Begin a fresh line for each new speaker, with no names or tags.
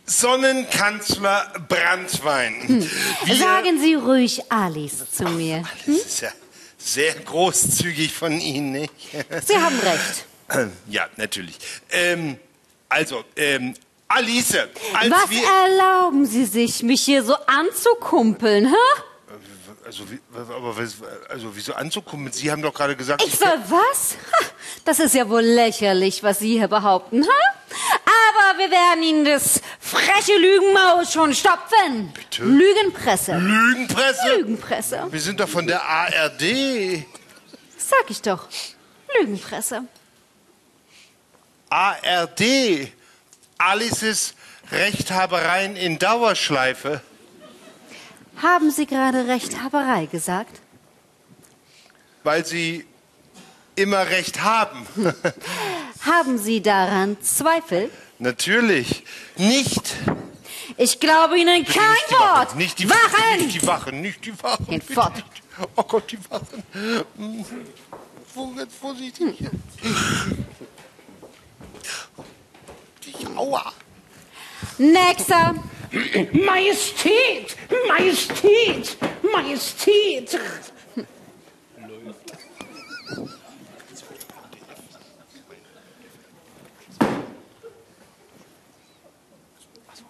Sonnenkanzler Branntwein.
Sagen Sie ruhig Alice zu mir.
Das ist ja sehr großzügig von Ihnen, nicht?
Sie haben recht.
Ja, natürlich. Alice, als
Was
wir...
erlauben Sie sich, mich hier so anzukumpeln, hä?
Wieso anzukommen? Sie haben doch gerade gesagt...
Ich soll was? Ha, das ist ja wohl lächerlich, was Sie hier behaupten, hä? Aber wir werden Ihnen das freche Lügenmaul schon stopfen.
Bitte?
Lügenpresse.
Lügenpresse?
Lügenpresse.
Wir sind doch von der ARD.
Sag ich doch. Lügenpresse.
ARD. Alices Rechthabereien in Dauerschleife.
Haben Sie gerade Rechthaberei gesagt?
Weil Sie immer Recht haben.
Haben Sie daran Zweifel?
Natürlich. Nicht.
Ich glaube Ihnen
Bitte
kein
nicht die
Wort.
Nicht die
Wachen!
Nicht die Wachen, nicht die Wachen.
Geht
bitte
fort.
nicht. Oh Gott, die Wachen. Jetzt vorsichtig. Aua.
Nächster.
Majestät! Majestät! Majestät!